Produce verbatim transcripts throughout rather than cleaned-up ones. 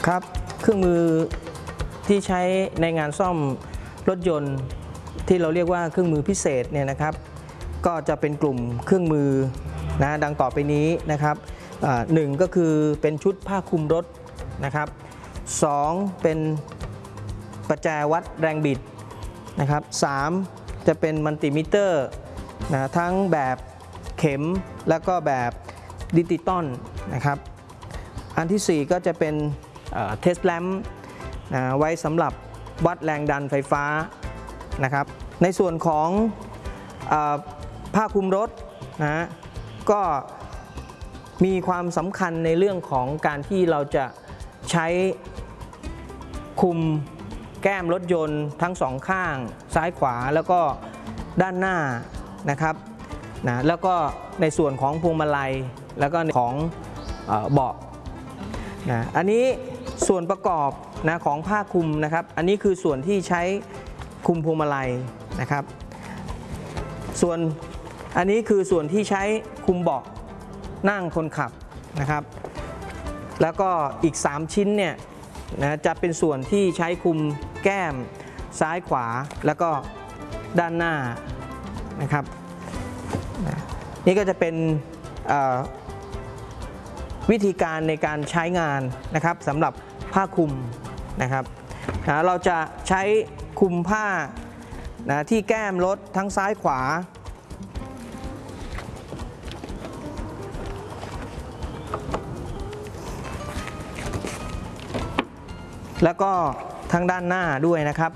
ครับเครื่องมือที่ใช้ในงานซ่อมรถยนต์ที่เราเรียกว่าเครื่องมือพิเศษเนี่ยนะครับก็จะเป็นกลุ่มเครื่องมือนะดังต่อไปนี้นะครับหนึ่งก็คือเป็นชุดผ้าคลุมรถนะครับสองเป็นประแจวัดแรงบิดนะครับสามจะเป็นมัลติมิเตอร์นะทั้งแบบเข็มแล้วก็แบบดิจิตอลนะครับอันที่สี่ก็จะเป็นเทสแลมป์ไว้สำหรับวัดแรงดันไฟฟ้านะครับในส่วนของผ้าคลุมรถนะก็มีความสำคัญในเรื่องของการที่เราจะใช้คลุมแก้มรถยนต์ทั้งสองข้างซ้ายขวาแล้วก็ด้านหน้านะครับนะแล้วก็ในส่วนของพวงมาลัยแล้วก็ของเบาะนะอันนี้ส่วนประกอบนะของผ้าคลุมนะครับอันนี้คือส่วนที่ใช้คลุมพวงมาลัยนะครับส่วนอันนี้คือส่วนที่ใช้คลุมเบาะนั่งคนขับนะครับแล้วก็อีกสามชิ้นเนี่ยนะจะเป็นส่วนที่ใช้คลุมแก้มซ้ายขวาแล้วก็ด้านหน้านะครับนี่ก็จะเป็นวิธีการในการใช้งานนะครับสำหรับผ้าคลุมนะครับนะเราจะใช้คลุมผ้านะที่แก้มรถทั้งซ้ายขวาแล้วก็ทั้งด้านหน้าด้วยนะครับ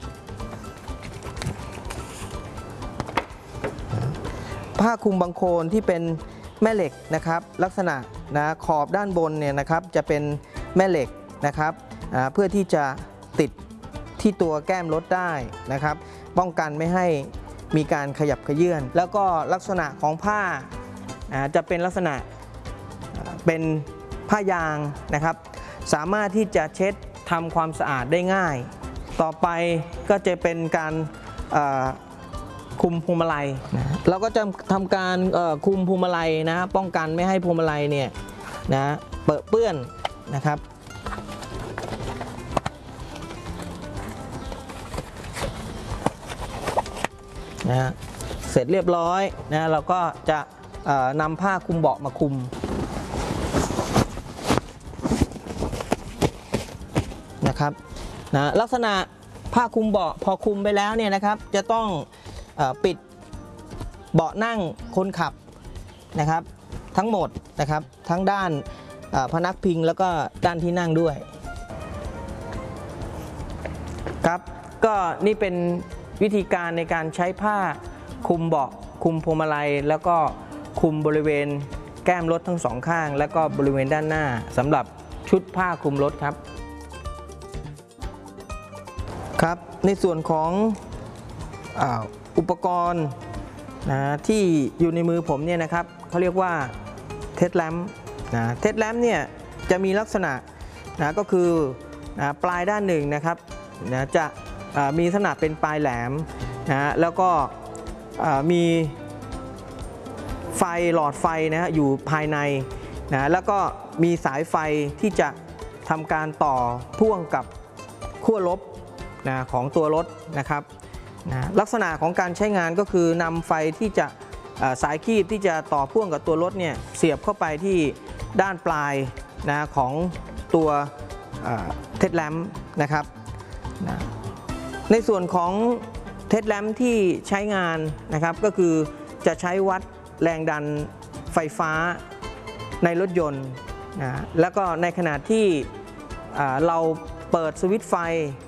ผ้าคลุมบังโคลนที่เป็นแม่เหล็กนะครับลักษณะนะขอบด้านบนเนี่ยนะครับจะเป็นแม่เหล็กนะครับเพื่อที่จะติดที่ตัวแก้มรถได้นะครับป้องกันไม่ให้มีการขยับเขยื้อนแล้วก็ลักษณะของผ้าจะเป็นลักษณะเป็นผ้ายางนะครับสามารถที่จะเช็ดทำความสะอาดได้ง่ายต่อไปก็จะเป็นการคุมพวงมาลัยนะเราก็จะทำการคุมพวงมาลัยนะป้องกันไม่ให้พวงมาลัยเนี่ยนะเปื้อนเปื้อนนะครับนะเสร็จเรียบร้อยนะเราก็จะนำผ้าคลุมเบาะมาคลุมนะครับนะลักษณะผ้าคลุมเบาะพอคลุมไปแล้วเนี่ยนะครับจะต้องเอ่อปิดเบาะนั่งคนขับนะครับทั้งหมดนะครับทั้งด้านพนักพิงแล้วก็ด้านที่นั่งด้วยครับก็นี่เป็นวิธีการในการใช้ผ้าคลุมเบาะคลุมพวงมาลัยแล้วก็คลุมบริเวณแก้มรถทั้งสองข้างแล้วก็บริเวณด้านหน้าสำหรับชุดผ้าคลุมรถครับครับในส่วนของอ่าอุปกรณ์นะที่อยู่ในมือผมเนี่ยนะครับเขาเรียกว่าเทสแลมป์นะเทสแลมป์เนี่ยจะมีลักษณะนะก็คือนะปลายด้านหนึ่งนะครับนะจะมีลักษณะเป็นปลายแหลมนะแล้วก็มีไฟหลอดไฟนะฮะอยู่ภายในนะแล้วก็มีสายไฟที่จะทำการต่อพ่วงกับขั้วลบนะของตัวรถนะครับนะลักษณะของการใช้งานก็คือนำไฟที่จะสายคีบที่จะต่อพ่วงกับตัวรถเนี่ยเสียบเข้าไปที่ด้านปลายนะของตัวเทสแลมป์นะครับนะในส่วนของเทสแลมป์ที่ใช้งานนะครับก็คือจะใช้วัดแรงดันไฟฟ้าในรถยนต์นะแล้วก็ในขณะที่เราเปิดสวิตช์ไฟ